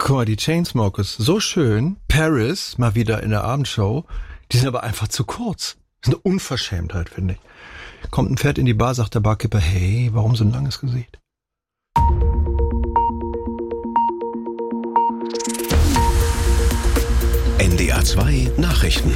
Guck mal, die Chainsmokers, so schön. Paris, mal wieder in der Abendshow. Die sind aber einfach zu kurz. Das ist eine Unverschämtheit, finde ich. Kommt ein Pferd in die Bar, sagt der Barkeeper, hey, warum so ein langes Gesicht? NDR 2 Nachrichten.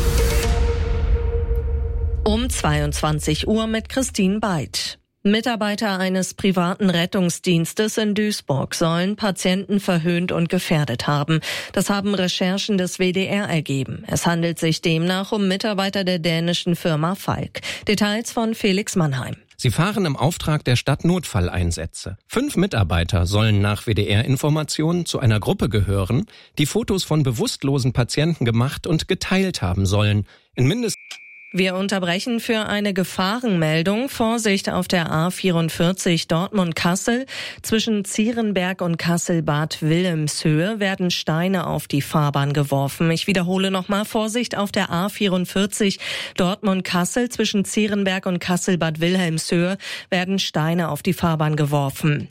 Um 22 Uhr mit Christine Beid. Mitarbeiter eines privaten Rettungsdienstes in Duisburg sollen Patienten verhöhnt und gefährdet haben. Das haben Recherchen des WDR ergeben. Es handelt sich demnach um Mitarbeiter der dänischen Firma Falk. Details von Felix Mannheim. Sie fahren im Auftrag der Stadt Notfalleinsätze. 5 Mitarbeiter sollen nach WDR-Informationen zu einer Gruppe gehören, die Fotos von bewusstlosen Patienten gemacht und geteilt haben sollen. Wir unterbrechen für eine Gefahrenmeldung. Vorsicht auf der A44 Dortmund-Kassel. Zwischen Zierenberg und Kassel-Bad Wilhelmshöhe werden Steine auf die Fahrbahn geworfen. Ich wiederhole nochmal. Vorsicht auf der A44 Dortmund-Kassel. Zwischen Zierenberg und Kassel-Bad Wilhelmshöhe werden Steine auf die Fahrbahn geworfen.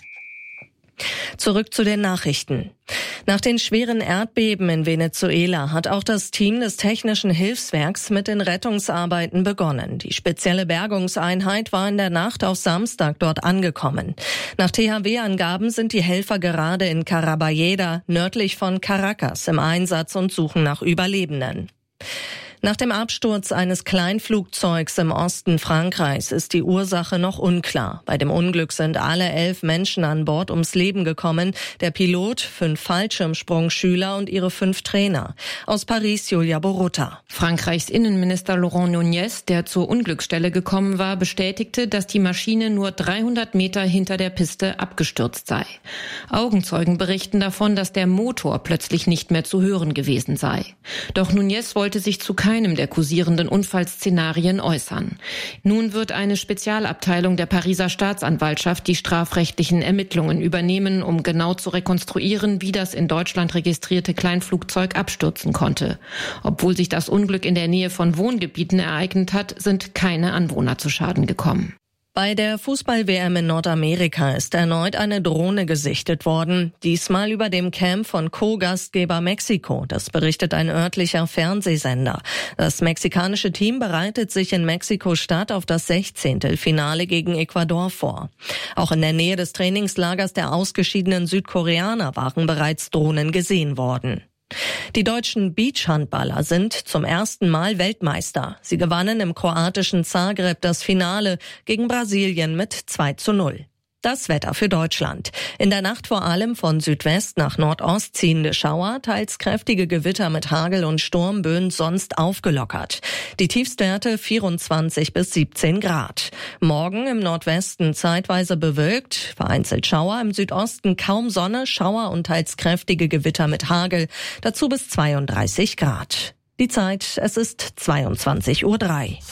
Zurück zu den Nachrichten. Nach den schweren Erdbeben in Venezuela hat auch das Team des Technischen Hilfswerks mit den Rettungsarbeiten begonnen. Die spezielle Bergungseinheit war in der Nacht auf Samstag dort angekommen. Nach THW-Angaben sind die Helfer gerade in Caraballeda, nördlich von Caracas, im Einsatz und suchen nach Überlebenden. Nach dem Absturz eines Kleinflugzeugs im Osten Frankreichs ist die Ursache noch unklar. Bei dem Unglück sind alle 11 Menschen an Bord ums Leben gekommen. Der Pilot, 5 Fallschirmsprungschüler und ihre 5 Trainer. Aus Paris, Julia Borutta. Frankreichs Innenminister Laurent Nunez, der zur Unglücksstelle gekommen war, bestätigte, dass die Maschine nur 300 Meter hinter der Piste abgestürzt sei. Augenzeugen berichten davon, dass der Motor plötzlich nicht mehr zu hören gewesen sei. Doch Nunez wollte sich zu keinem der kursierenden Unfallszenarien äußern. Nun wird eine Spezialabteilung der Pariser Staatsanwaltschaft die strafrechtlichen Ermittlungen übernehmen, um genau zu rekonstruieren, wie das in Deutschland registrierte Kleinflugzeug abstürzen konnte. Obwohl sich das Unglück in der Nähe von Wohngebieten ereignet hat, sind keine Anwohner zu Schaden gekommen. Bei der Fußball-WM in Nordamerika ist erneut eine Drohne gesichtet worden. Diesmal über dem Camp von Co-Gastgeber Mexiko. Das berichtet ein örtlicher Fernsehsender. Das mexikanische Team bereitet sich in Mexiko-Stadt auf das 16. Finale gegen Ecuador vor. Auch in der Nähe des Trainingslagers der ausgeschiedenen Südkoreaner waren bereits Drohnen gesehen worden. Die deutschen Beachhandballer sind zum ersten Mal Weltmeister. Sie gewannen im kroatischen Zagreb das Finale gegen Brasilien mit 2:0. Das Wetter für Deutschland. In der Nacht vor allem von Südwest nach Nordost ziehende Schauer, teils kräftige Gewitter mit Hagel und Sturmböen, sonst aufgelockert. Die Tiefstwerte 24 bis 17 Grad. Morgen im Nordwesten zeitweise bewölkt, vereinzelt Schauer, im Südosten kaum Sonne, Schauer und teils kräftige Gewitter mit Hagel, dazu bis 32 Grad. Die Zeit, es ist 22:03 Uhr.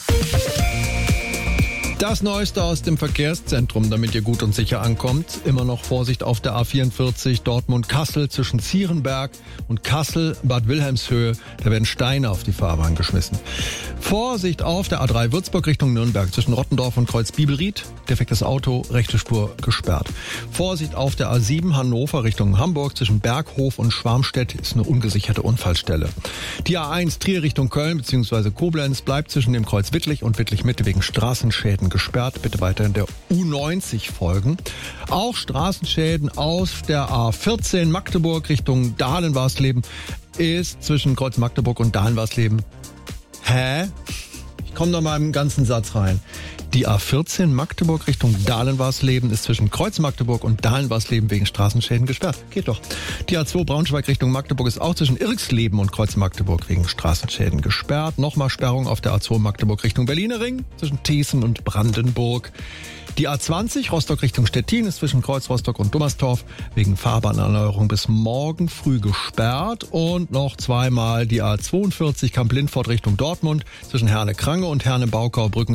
Das Neueste aus dem Verkehrszentrum, damit ihr gut und sicher ankommt. Immer noch Vorsicht auf der A44 Dortmund-Kassel zwischen Zierenberg und Kassel-Bad Wilhelmshöhe. Da werden Steine auf die Fahrbahn geschmissen. Vorsicht auf der A3 Würzburg Richtung Nürnberg zwischen Rottendorf und Kreuz-Bibelried. Defektes Auto, rechte Spur gesperrt. Vorsicht auf der A7 Hannover Richtung Hamburg zwischen Berghof und Schwarmstedt ist eine ungesicherte Unfallstelle. Die A1 Trier Richtung Köln bzw. Koblenz bleibt zwischen dem Kreuz Wittlich und Wittlich-Mitte wegen Straßenschäden gesperrt. Bitte weiter in der U90 folgen. Auch Straßenschäden auf der A14 Magdeburg Richtung Dahlen-Warsleben ist zwischen Kreuz Magdeburg und Dahlen-Warsleben. Ich komme noch mal im ganzen Satz rein. Die A14 Magdeburg Richtung Dahlen-Warsleben ist zwischen Kreuz Magdeburg und Dahlen-Warsleben wegen Straßenschäden gesperrt. Geht doch. Die A2 Braunschweig Richtung Magdeburg ist auch zwischen Irxleben und Kreuz Magdeburg wegen Straßenschäden gesperrt. Nochmal Sperrung auf der A2 Magdeburg Richtung Berliner Ring zwischen Thießen und Brandenburg. Die A20 Rostock Richtung Stettin ist zwischen Kreuz Rostock und Dummerstorf wegen Fahrbahnerneuerung bis morgen früh gesperrt. Und noch zweimal die A42 Kamp-Lindfort Richtung Dortmund zwischen Herne-Krange und Herne-Baukau-Brücken